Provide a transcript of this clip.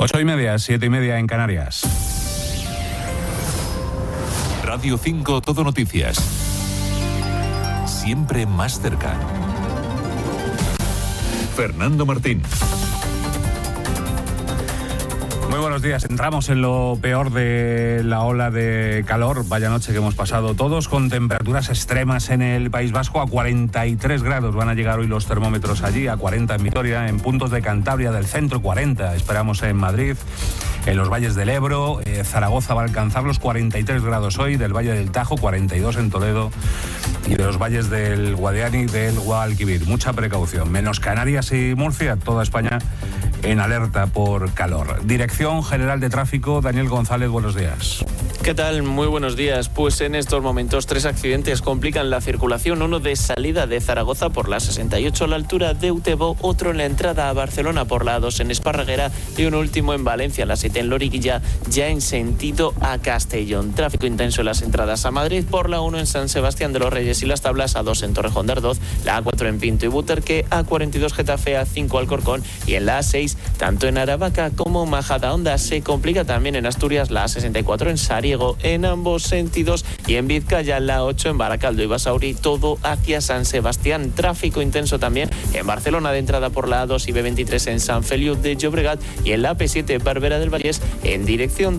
8:30, 7:30 en Canarias. Radio 5 Todo Noticias. Siempre más cerca. Fernando Martín. Muy buenos días. Entramos en lo peor de la ola de calor. Vaya noche que hemos pasado todos, con temperaturas extremas en el País Vasco. A 43 grados van a llegar hoy los termómetros allí, a 40 en Vitoria, en puntos de Cantabria del centro 40. Esperamos en Madrid, en los valles del Ebro. Zaragoza va a alcanzar los 43 grados hoy, del Valle del Tajo 42 en Toledo y de los valles del Guadiana y del Guadalquivir. Mucha precaución. Menos Canarias y Murcia, toda España en alerta por calor. Dirección General de Tráfico, Daniel González, buenos días. ¿Qué tal? Muy buenos días. Pues en estos momentos 3 accidentes complican la circulación. Uno de salida de Zaragoza por la 68 a la altura de Utebo, otro en la entrada a Barcelona por la A2 en Esparraguera y un último en Valencia, la 7 en Loriguilla, ya en sentido a Castellón. Tráfico intenso en las entradas a Madrid por la 1 en San Sebastián de los Reyes y Las Tablas, A2 en Torrejón de Ardoz, la A4 en Pinto y Butarque, A42 Getafe, A5 Alcorcón y en la A6, tanto en Aravaca como Majadahonda. Se complica también en Asturias la A64 en Sariego en ambos sentidos y en Vizcaya la A8 en Baracaldo y Basauri, todo hacia San Sebastián. Tráfico intenso también en Barcelona de entrada por la A2 y B23 en San Feliu de Llobregat y en la AP7 Barbera del Vallés en dirección